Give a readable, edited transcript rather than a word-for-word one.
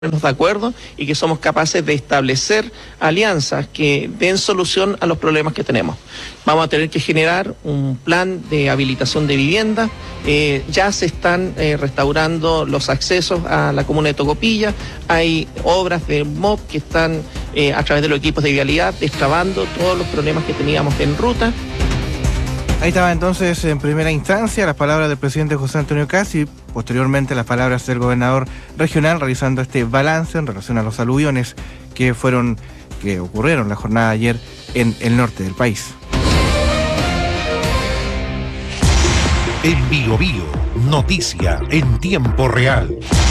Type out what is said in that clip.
de acuerdo y que somos capaces de establecer alianzas que den solución a los problemas que tenemos. Vamos a tener que generar un plan de habilitación de vivienda. Ya se están restaurando los accesos a la comuna de Tocopilla. Hay obras de MOP que están a través de los equipos de vialidad destrabando todos los problemas que teníamos en ruta. Ahí estaba entonces en primera instancia las palabras del presidente José Antonio Kast y posteriormente las palabras del gobernador regional realizando este balance en relación a los aluviones que ocurrieron la jornada de ayer en el norte del país. En Bio Bio, noticia en tiempo real.